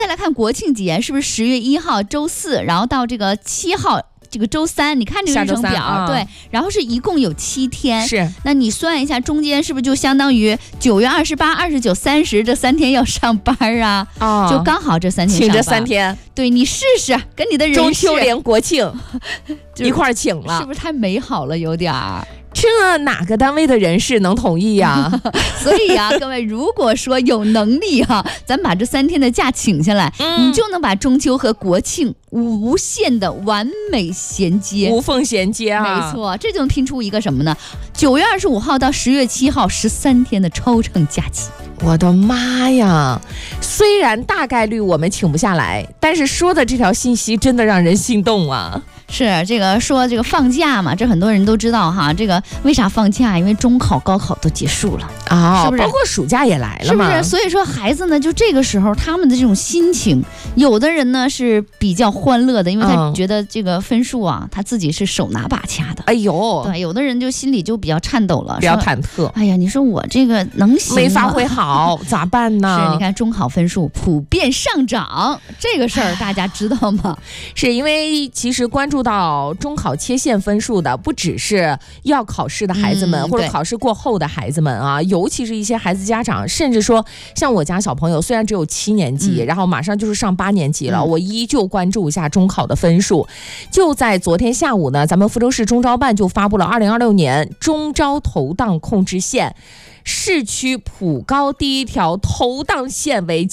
再来看国庆节，是不是10月1号周4，然后到这个7号这个周3，你看这个日程表，对，然后是一共有7天， 是， 那你算一下，中间是不是就相当于9月28、29、30这3天要上班啊？就刚好这3天上班， 请这3天， 对，你试试跟你的人中秋连国庆一块请了， 是不是太美好了有点儿？ 这哪个单位的人事能同意呀？ 所以啊，各位，如果说有能力哈，咱把这3天的假请下来，你就能把中秋和国庆无限的完美衔接， 无缝衔接啊！ 没错，这就能拼出一个什么呢？9月25号到10月7号13天的超长假期。 我的妈呀！虽然大概率我们请不下来，但是说的这条信息真的让人心动啊！ 是这个说这个放假嘛，这很多人都知道哈。这个为啥放假？因为中考、高考都结束了啊，是不是？ 包括暑假也来了嘛， 是不是？所以说孩子呢，就这个时候他们的这种心情，有的人呢是比较欢乐的，因为他觉得这个分数啊，他自己是手拿把掐的。 哎呦， 对，有的人就心里就比较颤抖了， 比较忐忑。 哎呀，你说我这个能行吗？ 没发挥好，咋办呢？ 是，你看中考分数普遍上涨，这个事儿大家知道吗？ 是因为其实关注到中考切线分数的，不只是要考试的孩子们，或者考试过后的孩子们啊，尤其是一些孩子家长，甚至说像我家小朋友，虽然只有7年级，然后马上就是上8年级了，我依旧关注一下中考的分数。就在昨天下午呢，咱们福州市中招办就发布了2026年中招投档控制线。市区普高第一条投档线为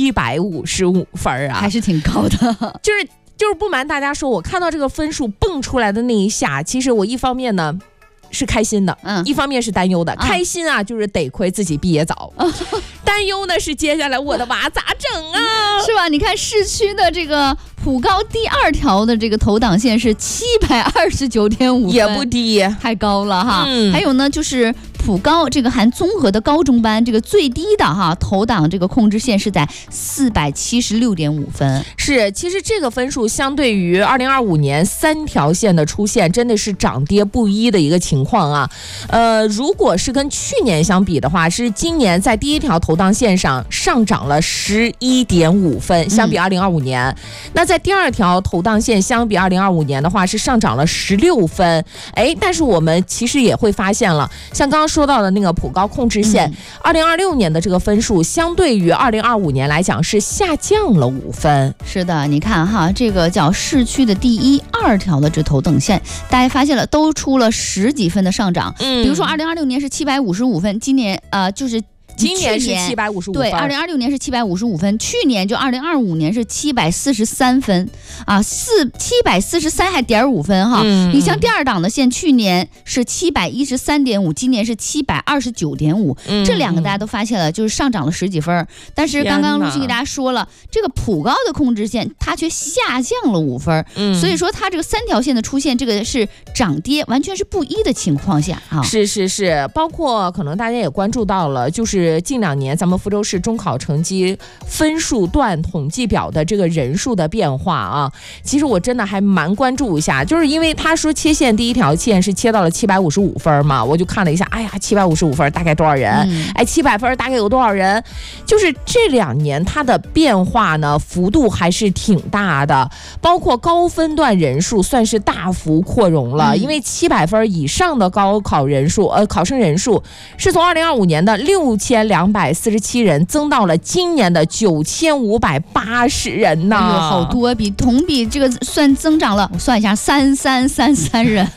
755分啊， 还是挺高的。 就是不瞒大家说，我看到这个分数蹦出来的那一下，其实我一方面呢是开心的，一方面是担忧的。开心啊，就是得亏自己毕业早；担忧呢是接下来我的娃咋整啊？ 是吧？你看市区的这个普高第2条的这个投档线是729.5分， 也不低， 太高了哈。还有呢，就是普高这个含综合的高中班，这个最低的哈投档这个控制线是在476.5分。 是，其实这个分数相对于2025年3条线的出现，真的是涨跌不一的一个情况啊。如果是跟去年相比的话，是今年在第1条投档线上上涨了11.5分，相比2025年。那在第2条投档线相比2025年的话，是上涨了16分。但是我们其实也会发现了，像刚刚说到的那个普高控制线，2026年的这个分数相对于2025年来讲是下降了5分。 是的，你看哈，这个叫市区的第1、2条的这投等线，大家发现了都出了10几分的上涨。比如说2026年是755分，今年就是今年是755分， 对，2026年是755分，去年就2025年是743分啊，743还0.5分哈。你像第2档的线，去年是713.5，今年是729.5，这两个大家都发现了，就是上涨了10几分。但是刚刚陆欣给大家说了，这个普高的控制线它却下降了5分，所以说它这个3条线的出现，这个是涨跌完全是不一的情况下啊。 是，包括可能大家也关注到了，就是近2年咱们福州市中考成绩分数段统计表的这个人数的变化啊，其实我真的还蛮关注一下，就是因为他说切线第1条线是切到了755分嘛，我就看了一下，哎呀，755分大概多少人？700分大概有多少人？就是这2年它的变化呢，幅度还是挺大的，包括高分段人数算是大幅扩容了，因为700分以上的高考人数，考生人数是从2025年的6247人增到了今年的9580人呢， 好多，比这个算增长了，我算一下，3333人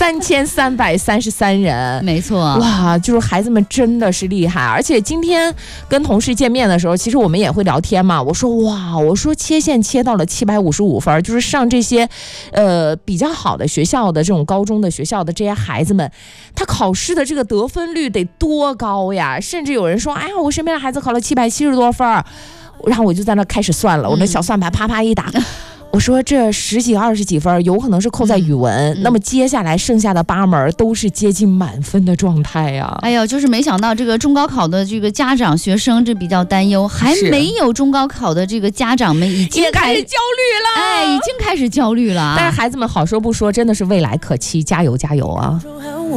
，3333人，没错， 哇，就是孩子们真的是厉害，而且今天跟同事见面的时候，其实我们也会聊天嘛，我说切线切到了755分，就是上这些比较好的学校的这种高中的学校的这些孩子们，他考试的这个得分率得多高呀？甚至有人说，哎呀，我身边的孩子考了770多分，然后我就在那开始算了，我那小算盘啪啪一打，我说这10几20几分有可能是扣在语文，那么接下来剩下的8门都是接近满分的状态呀。 哎呦，就是没想到这个中高考的这个家长学生这比较担忧，还没有中高考的这个家长们已经开始焦虑了， 已经开始焦虑了。 但是孩子们好说不说，真的是未来可期，加油加油啊！